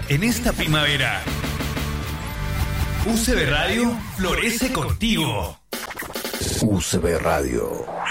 en esta primavera. UCB Radio florece contigo. UCB Radio.